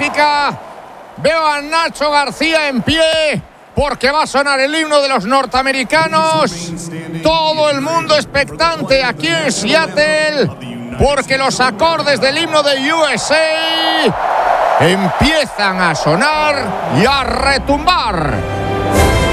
América. Veo a Nacho García en pie porque va a sonar el himno de los norteamericanos. Todo el mundo expectante aquí en Seattle porque los acordes del himno de USA empiezan a sonar y a retumbar.